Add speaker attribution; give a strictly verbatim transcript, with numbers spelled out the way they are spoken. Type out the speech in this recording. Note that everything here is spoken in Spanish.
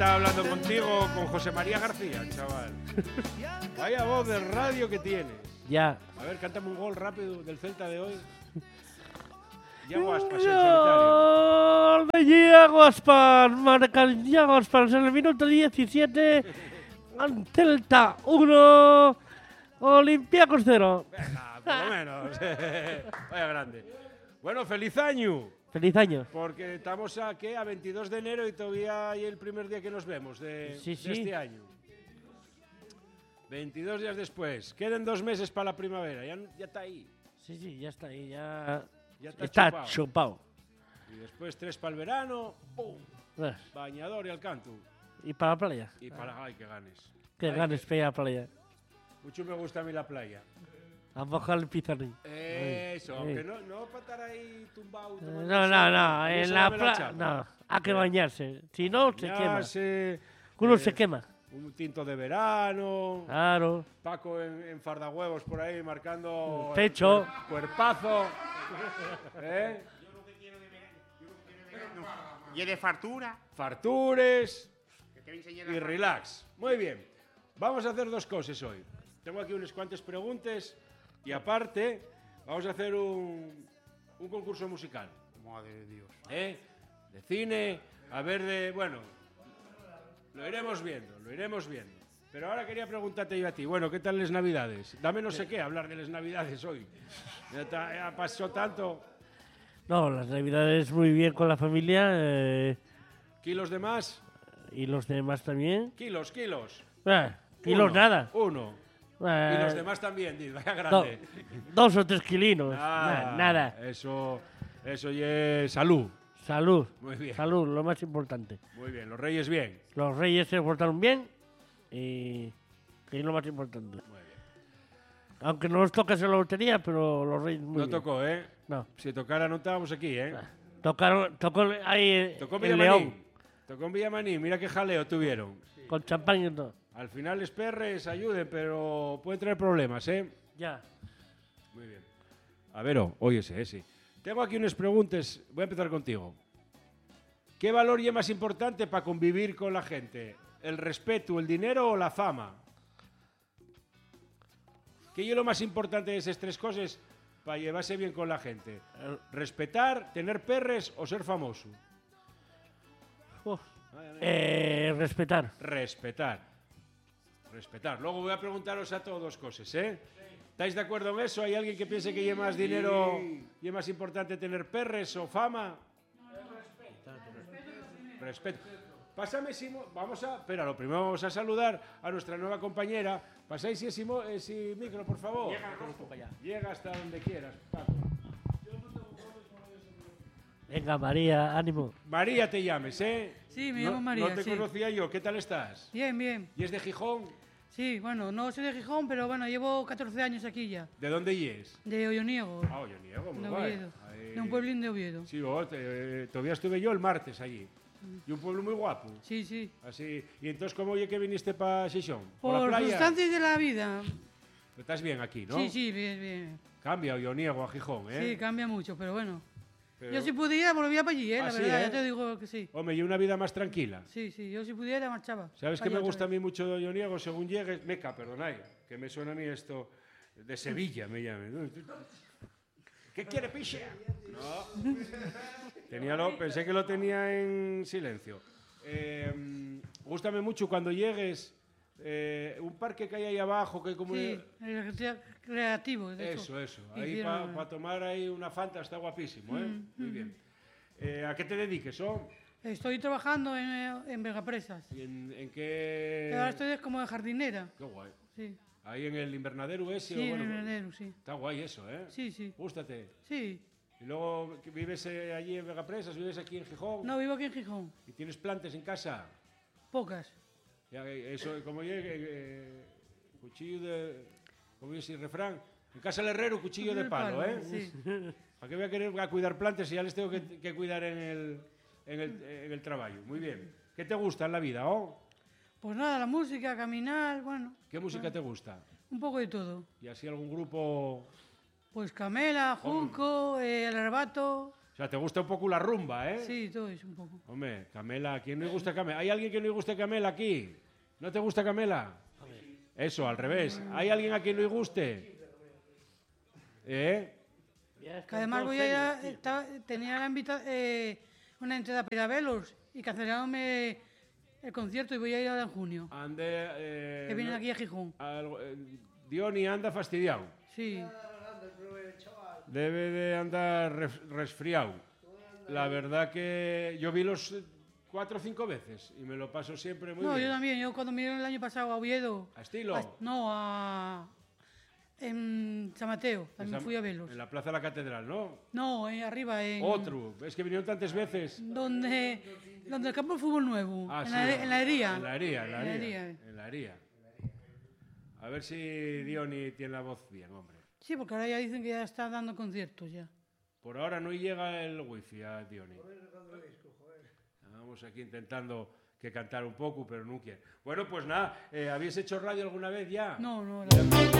Speaker 1: estaba hablando contigo con José María García, chaval. Vaya voz de radio que tienes.
Speaker 2: Ya.
Speaker 1: A ver, cántame un gol rápido del Celta de hoy. Iago Aspas, en solitario.
Speaker 2: Gol de Iago Aspas. Marca Iago Aspas en el minuto diecisiete. Celta uno. Olympiacos cero.
Speaker 1: Venga, por lo menos. Vaya grande. Bueno, feliz año.
Speaker 2: Feliz año.
Speaker 1: Porque estamos a, ¿qué? A veintidós de enero y todavía hay el primer día que nos vemos de,
Speaker 2: sí, sí.
Speaker 1: de este año. veintidós días después. Quedan dos meses para la primavera. Ya, ya está ahí.
Speaker 2: Sí, sí, ya está ahí. Ya,
Speaker 1: ya está,
Speaker 2: está
Speaker 1: chupado.
Speaker 2: chupado.
Speaker 1: Y después tres para el verano. ¡Pum!
Speaker 2: Eh.
Speaker 1: Bañador y al canto.
Speaker 2: Y para la playa.
Speaker 1: Y para... ¡Ay, que ganes!
Speaker 2: Que
Speaker 1: Ay,
Speaker 2: ganes,
Speaker 1: que...
Speaker 2: para la playa.
Speaker 1: Mucho me gusta a mí la playa.
Speaker 2: A mojar el pizarrín.
Speaker 1: Eso,
Speaker 2: Ay,
Speaker 1: aunque
Speaker 2: ay.
Speaker 1: no, no para estar ahí tumbado.
Speaker 2: No, no, no, no, en la playa. No, hay que bañarse. Si no, se quema. Uno
Speaker 1: eh,
Speaker 2: se quema.
Speaker 1: Un tinto de verano.
Speaker 2: Claro.
Speaker 1: Paco en, en fardahuevos por ahí marcando.
Speaker 2: El pecho.
Speaker 1: Cuer, cuerpazo. ¿Eh?
Speaker 3: Yo lo que quiero de verano. Yo lo que quiero de verano. No. Y de fartura.
Speaker 1: Fartures.
Speaker 3: Que te voy a
Speaker 1: Y relax. Muy bien. Vamos a hacer dos cosas hoy. Tengo aquí unas cuantas preguntas. Y aparte, vamos a hacer un, un concurso musical.
Speaker 3: Madre de Dios.
Speaker 1: ¿Eh? De cine, a ver de... Bueno, lo iremos viendo, lo iremos viendo. Pero ahora quería preguntarte yo a ti. Bueno, ¿qué tal las Navidades? Dame no sé qué hablar de las Navidades hoy. Ya, ta, ya pasó tanto.
Speaker 2: No, las Navidades muy bien con la familia. Eh,
Speaker 1: ¿Kilos de más?
Speaker 2: Y los demás también.
Speaker 1: Kilos, kilos.
Speaker 2: Eh, kilos
Speaker 1: Uno,
Speaker 2: nada.
Speaker 1: Uno.
Speaker 2: Eh,
Speaker 1: y los demás también, dice, vaya grande.
Speaker 2: Do, dos o tres kilinos.
Speaker 1: Ah,
Speaker 2: nah, nada.
Speaker 1: Eso, eso ya es salud.
Speaker 2: Salud.
Speaker 1: Muy bien.
Speaker 2: Salud, lo más importante.
Speaker 1: Muy bien, los reyes bien.
Speaker 2: Los reyes se portaron bien y que es lo más importante.
Speaker 1: Muy bien.
Speaker 2: Aunque no nos tocase la lotería, pero los reyes muy
Speaker 1: No
Speaker 2: bien.
Speaker 1: tocó, ¿eh?
Speaker 2: No.
Speaker 1: Si tocara no estábamos aquí, ¿eh?
Speaker 2: Ah, Tocaron, tocó ahí
Speaker 1: Tocó en
Speaker 2: el
Speaker 1: Villamaní.
Speaker 2: León.
Speaker 1: Tocó en Villamaní, mira qué jaleo tuvieron.
Speaker 2: Con champán y todo.
Speaker 1: Al final les perres ayuden, pero pueden traer problemas, ¿eh?
Speaker 2: Ya.
Speaker 1: Muy bien. A ver, oh, óyese, eh, sí. Tengo aquí unas preguntas. Voy a empezar contigo. ¿Qué valor es más importante para convivir con la gente? ¿El respeto, el dinero o la fama? ¿Qué es lo más importante de esas tres cosas para llevarse bien con la gente? ¿Respetar, tener perres o ser famoso?
Speaker 2: Oh. Eh, respetar.
Speaker 1: Respetar. Respetar. Luego voy a preguntaros a todos cosas, ¿eh? ¿Estáis de acuerdo en eso? ¿Hay alguien que piense que lleva más dinero y es más importante tener perres o fama? Respeto. Pásame, Simo. Vamos a. Espera, lo primero vamos a saludar a nuestra nueva compañera. Pasáis ese, ese micro, por favor.
Speaker 3: Llega, allá.
Speaker 1: Llega hasta donde quieras, Paco.
Speaker 2: Venga, María, ánimo.
Speaker 1: María te llames, ¿eh?
Speaker 4: Sí, me
Speaker 1: no,
Speaker 4: llamo María.
Speaker 1: No te
Speaker 4: sí.
Speaker 1: conocía yo. ¿Qué tal estás?
Speaker 4: Bien, bien.
Speaker 1: ¿Y es de Gijón?
Speaker 4: Sí, bueno, no soy de Gijón, pero bueno, llevo catorce años aquí ya.
Speaker 1: ¿De dónde y es?
Speaker 4: De Olloniego.
Speaker 1: Ah, Olloniego, muy
Speaker 4: De
Speaker 1: guay.
Speaker 4: Oviedo.
Speaker 1: Ahí-
Speaker 4: De un pueblín de Oviedo.
Speaker 1: Sí, oh, te- todavía estuve yo el martes allí. Y un pueblo muy guapo.
Speaker 4: Sí, sí.
Speaker 1: Así. ¿Y entonces cómo oye que viniste para Xixón? ¿Por,
Speaker 4: Por
Speaker 1: la playa?
Speaker 4: circunstancias de la vida.
Speaker 1: Estás bien aquí, ¿no?
Speaker 4: Sí, sí, bien, bien.
Speaker 1: Cambia Olloniego a Gijón, ¿eh?
Speaker 4: Sí, cambia mucho, pero bueno.
Speaker 1: Pero-
Speaker 4: Yo si pudiera volvía para allí, ¿eh?
Speaker 1: Ah,
Speaker 4: La
Speaker 1: sí,
Speaker 4: verdad,
Speaker 1: ¿eh?
Speaker 4: ya te digo que sí.
Speaker 1: Hombre, y una vida más tranquila.
Speaker 4: Sí, sí, yo si pudiera marchaba.
Speaker 1: ¿Sabes
Speaker 4: pa'
Speaker 1: qué me
Speaker 4: allá
Speaker 1: gusta a
Speaker 4: otra
Speaker 1: mí mucho de Olloniego? Según llegues... Meca, perdonad, que me suena a mí esto... De Sevilla me llame. ¿Qué quiere, piche? No. Tenía lo, pensé que lo tenía en silencio. Eh, gústame mucho cuando llegues... Eh, un parque que hay ahí abajo, que hay como...
Speaker 4: vez. Sí, el recrea- creativo. de hecho.
Speaker 1: Eso, eso. Ahí
Speaker 4: Hicieron-
Speaker 1: para pa tomar ahí una Fanta está guapísimo, ¿eh?
Speaker 4: Mm,
Speaker 1: Muy
Speaker 4: mm.
Speaker 1: bien. Eh, ¿A qué te dediques, oh?
Speaker 4: Estoy trabajando en, eh, en Vegapresas.
Speaker 1: ¿Y en, en qué...?
Speaker 4: Ahora estoy como de jardinera.
Speaker 1: Qué guay.
Speaker 4: Sí,
Speaker 1: Ahí en el invernadero ese.
Speaker 4: sí,
Speaker 1: o
Speaker 4: en
Speaker 1: bueno,
Speaker 4: el invernadero, sí.
Speaker 1: está guay eso, ¿eh?
Speaker 4: Sí, sí.
Speaker 1: Gústate.
Speaker 4: Sí.
Speaker 1: Y luego que vives eh, allí en Vegapresas, vives aquí en Gijón.
Speaker 4: No, vivo aquí en Gijón.
Speaker 1: Y tienes plantas en casa.
Speaker 4: Pocas.
Speaker 1: Ya, eh, eso, como llegue, eh, cuchillo de... Como dice el refrán. En casa del herrero, cuchillo de palo, ¿eh?
Speaker 4: Sí.
Speaker 1: ¿Para qué voy a querer a cuidar plantas si ya les tengo que, que cuidar en el, en, el, en el trabajo? Muy bien. ¿Qué te gusta en la vida, oh?
Speaker 4: Pues nada, la música, caminar, bueno.
Speaker 1: ¿Qué música te gusta?
Speaker 4: Un poco de todo.
Speaker 1: ¿Y así algún grupo?
Speaker 4: Pues Camela, Junco, eh, El Arrebato.
Speaker 1: O sea, te gusta un poco la rumba, ¿eh?
Speaker 4: Sí, todo eso un poco.
Speaker 1: Hombre, Camela, ¿a quién no le gusta Camela? ¿Hay alguien que no le guste Camela aquí? ¿No te gusta Camela? Eso, al revés. ¿Hay alguien a quien no le guste? ¿Eh?
Speaker 4: Que además voy a ir a, estaba- tenía la invita, eh, una entrada para ir a verlos y cancelaronme el concierto y voy a ir ahora en junio.
Speaker 1: Ande, eh,
Speaker 4: Que vienen
Speaker 1: no-
Speaker 4: aquí a Gijón.
Speaker 1: algo- eh, Diony anda fastidiado.
Speaker 4: Sí.
Speaker 1: Debe de andar res- resfriado. La verdad que yo vi los eh, cuatro o cinco veces y me lo paso siempre muy
Speaker 4: No, yo
Speaker 1: bien.
Speaker 4: también. Yo cuando me dieron el año pasado a Oviedo.
Speaker 1: ¿A estilo?
Speaker 4: a- no, a. En San Mateo. También
Speaker 1: Esa-
Speaker 4: fui a verlos.
Speaker 1: En la Plaza de la Catedral, ¿no?
Speaker 4: No, eh, arriba, en.
Speaker 1: Otro. Es que vinieron tantas veces.
Speaker 4: Donde, donde el campo de fútbol nuevo.
Speaker 1: Ah,
Speaker 4: en,
Speaker 1: sí,
Speaker 4: la, en la hería.
Speaker 1: En la hería, en la
Speaker 4: En la
Speaker 1: hería.
Speaker 4: hería.
Speaker 1: En la hería. A ver si Diony tiene la voz bien, hombre.
Speaker 4: Sí, porque ahora ya dicen que ya está dando conciertos ya.
Speaker 1: Por ahora no llega el wifi a Diony. Vamos aquí intentando que cantar un poco, pero no quiere. Bueno, pues nada, eh, ¿habéis hecho radio alguna vez ya?
Speaker 4: No, no, la-